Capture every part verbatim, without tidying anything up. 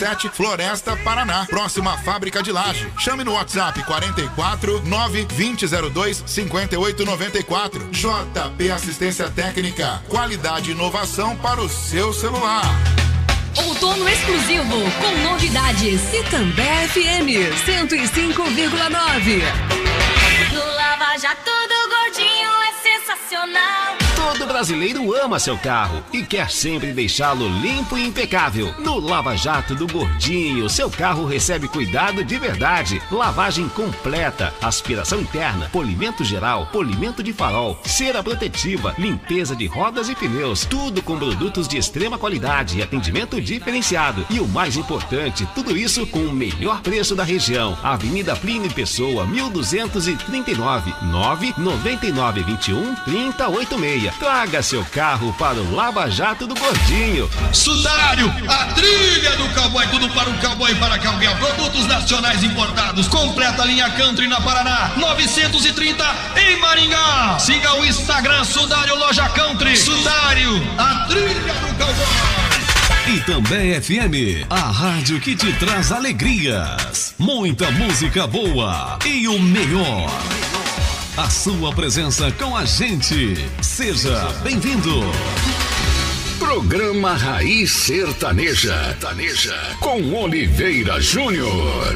sete, Floresta, Paraná, próxima à fábrica de Laje. Chame no WhatsApp quarenta e quatro, nove vinte zero dois, cinquenta e oito noventa e quatro. J P Assistência Técnica, qualidade e inovação para o seu celular. Outono exclusivo com novidades. Itambé F M cento e cinco vírgula nove. No Lava Jato do Gordinho é sensacional. Todo brasileiro ama seu carro e quer sempre deixá-lo limpo e impecável. No Lava Jato do Gordinho, seu carro recebe cuidado de verdade. Lavagem completa, aspiração interna, polimento geral, polimento de farol, cera protetiva, limpeza de rodas e pneus. Tudo com produtos de extrema qualidade e atendimento diferenciado. E o mais importante, tudo isso com o melhor preço da região. Avenida Plínio Pessoa, mil duzentos e trinta e nove, nove nove nove dois um, três zero oito seis. Traga seu carro para o Lava Jato do Gordinho. Sudário, a trilha do cowboy, tudo para o cowboy e para cowgirl. Produtos nacionais importados, completa linha country na Paraná, novecentos e trinta em Maringá. Siga o Instagram Sudário Loja Country. Sudário, a trilha do cowboy. Itambé F M, a rádio que te traz alegrias, muita música boa e o melhor. A sua presença com a gente. Seja bem-vindo. Programa Raiz Sertaneja, Sertaneja com Oliveira Júnior.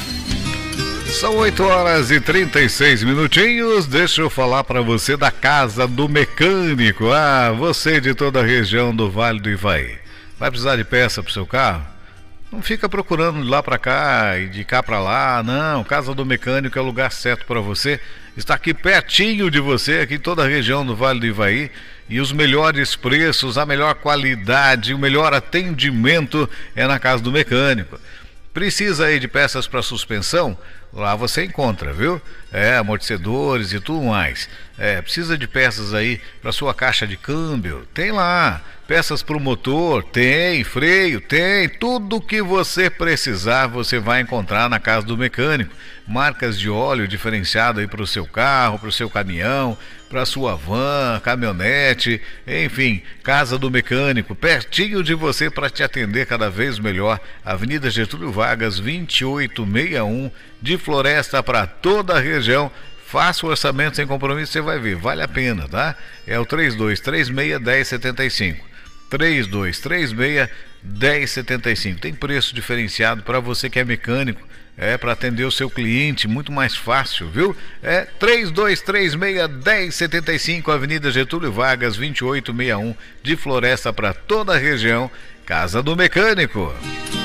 São oito horas e trinta e seis minutinhos. Deixa eu falar para você da Casa do Mecânico. Ah, você de toda a região do Vale do Ivaí. Vai precisar de peça para o seu carro? Não fica procurando de lá para cá e de cá para lá, não. Casa do Mecânico é o lugar certo para você. Está aqui pertinho de você, aqui em toda a região do Vale do Ivaí. E os melhores preços, a melhor qualidade, o melhor atendimento é na Casa do Mecânico. Precisa aí de peças para suspensão? Lá você encontra, viu? É, amortecedores e tudo mais. É, precisa de peças aí para sua caixa de câmbio? Tem lá. Peças para o motor? Tem. Freio? Tem. Tudo que você precisar você vai encontrar na Casa do Mecânico. Marcas de óleo diferenciado aí para o seu carro, para o seu caminhão, para a sua van, caminhonete, enfim, Casa do Mecânico, pertinho de você para te atender cada vez melhor. Avenida Getúlio Vargas, vinte e oito sessenta e um, de Floresta para toda a região. Faça o orçamento sem compromisso, você vai ver, vale a pena, tá? É o três dois três seis, um zero sete cinco. três dois três seis, um zero sete cinco. Tem preço diferenciado para você que é mecânico. É, para atender o seu cliente, muito mais fácil, viu? É três dois três seis, um zero sete cinco, Avenida Getúlio Vargas, vinte e oito sessenta e um, de Floresta para toda a região. Casa do Mecânico.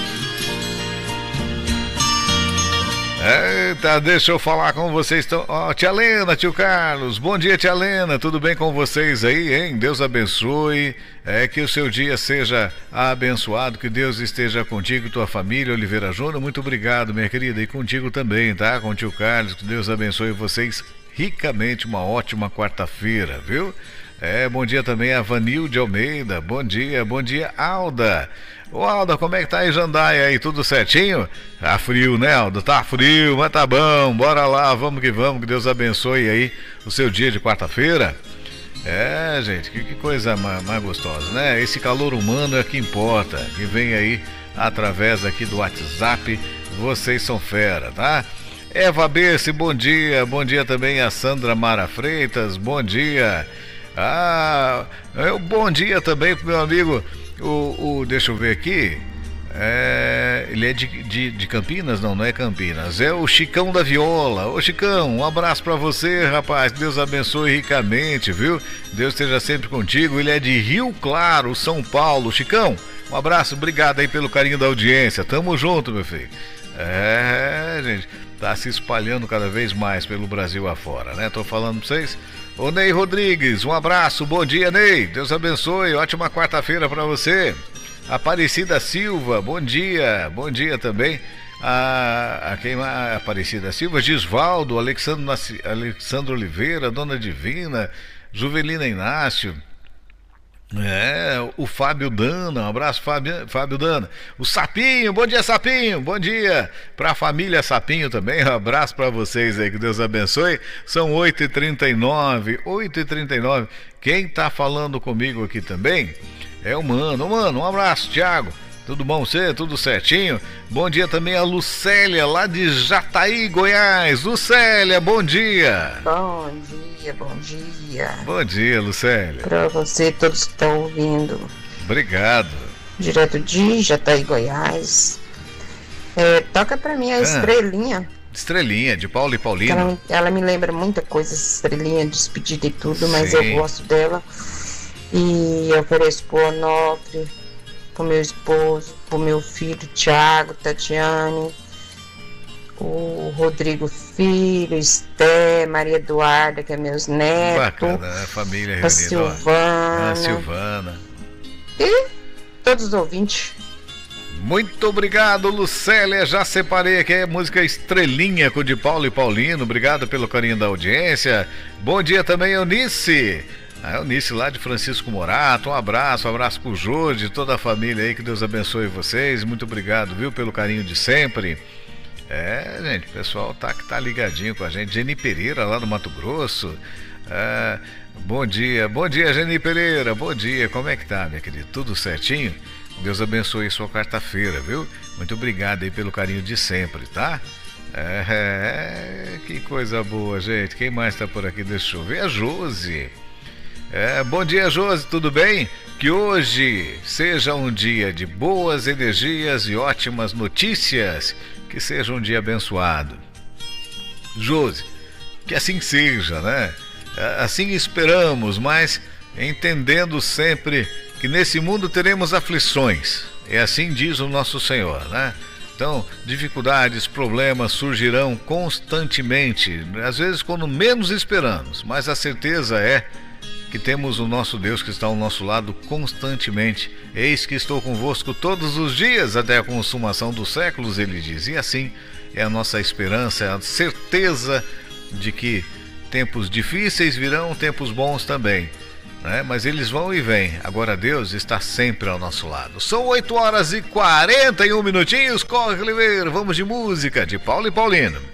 Eita, deixa eu falar com vocês. Ó, oh, tia Lena, tio Carlos, bom dia, tia Lena, tudo bem com vocês aí, hein? Deus abençoe, é, que o seu dia seja abençoado, que Deus esteja contigo e tua família, Oliveira Júnior, muito obrigado, minha querida, e contigo também, tá? Com o tio Carlos, que Deus abençoe vocês ricamente, uma ótima quarta-feira, viu? É, bom dia também a Vanilde Almeida, bom dia, bom dia, Alda. Ô Alda, como é que tá aí Jandaia aí, tudo certinho? Tá frio, né Alda? Tá frio, mas tá bom, bora lá, vamos que vamos, que Deus abençoe aí o seu dia de quarta-feira. É, gente, que, que coisa mais, mais gostosa, né? Esse calor humano é que importa, que vem aí através aqui do WhatsApp, vocês são fera, tá? Eva Berce, bom dia, bom dia também a Sandra Mara Freitas, bom dia. Ah, eu, bom dia também pro meu amigo, o, o deixa eu ver aqui, é, ele é de, de, de Campinas? Não, não é Campinas, é o Chicão da Viola. Ô Chicão, um abraço pra você, rapaz, Deus abençoe ricamente, viu? Deus esteja sempre contigo. Ele é de Rio Claro, São Paulo. Chicão, um abraço, obrigado aí pelo carinho da audiência, tamo junto, meu filho. É, gente, tá se espalhando cada vez mais pelo Brasil afora, né? Tô falando pra vocês. Ô Ney Rodrigues, um abraço, bom dia Ney, Deus abençoe, ótima quarta-feira pra você. Aparecida Silva, bom dia, bom dia também. A, a quem a Aparecida Silva, Gisvaldo, Alexandre, Alexandre Oliveira, Dona Divina, Juvelina Inácio. É, o Fábio Dana, um abraço Fábio, Fábio Dana. O Sapinho, bom dia Sapinho, bom dia pra família Sapinho também, um abraço pra vocês aí, que Deus abençoe. São oito e trinta e nove, oito e trinta e nove. Quem tá falando comigo aqui também é o Mano, Mano, um abraço, Thiago. Tudo bom você? Tudo certinho? Bom dia também a Lucélia, lá de Jataí, Goiás. Lucélia, bom dia. Bom dia, bom dia. Bom dia, Lucélia. Pra você, todos que estão ouvindo. Obrigado. Direto de Jataí, Goiás. É, toca pra mim a ah, Estrelinha. Estrelinha, de Paulo e Paulino. Ela, ela me lembra muita coisa, essa Estrelinha, despedida e tudo, mas Sim. eu gosto dela. E eu ofereço pro Onofre, pro meu esposo, pro meu filho Thiago, Tatiane, o Rodrigo Filho, Esté, Maria Eduarda, que é meus netos. Bacana, a família reunida. A Silvana. A Silvana. E todos os ouvintes. Muito obrigado, Lucélia. Já separei aqui a música Estrelinha com o de Paulo e Paulino. Obrigado pelo carinho da audiência. Bom dia também, Eunice. A Eunice lá de Francisco Morato. Um abraço, um abraço pro Jorge, toda a família aí. Que Deus abençoe vocês. Muito obrigado, viu, pelo carinho de sempre. É, gente, o pessoal tá, tá ligadinho com a gente. Geni Pereira lá do Mato Grosso. É, bom dia, bom dia, Geni Pereira. Bom dia, como é que tá, minha querida? Tudo certinho? Deus abençoe sua quarta-feira, viu? Muito obrigado aí pelo carinho de sempre, tá? É, que coisa boa, gente. Quem mais tá por aqui? Deixa eu ver. A Josi. É, bom dia, Josi, tudo bem? Que hoje seja um dia de boas energias e ótimas notícias. Que seja um dia abençoado. Josi, que assim seja, né? Assim esperamos, mas entendendo sempre que nesse mundo teremos aflições. É assim diz o nosso Senhor, né? Então, dificuldades, problemas surgirão constantemente, às vezes quando menos esperamos, mas a certeza é que temos o nosso Deus que está ao nosso lado constantemente. Eis que estou convosco todos os dias até a consumação dos séculos, ele diz. E assim é a nossa esperança, é a certeza de que tempos difíceis virão, tempos bons também, né? Mas eles vão e vêm. Agora Deus está sempre ao nosso lado. São oito horas e quarenta e um minutinhos. Corre, Oliveira, vamos de música de Paulo e Paulino.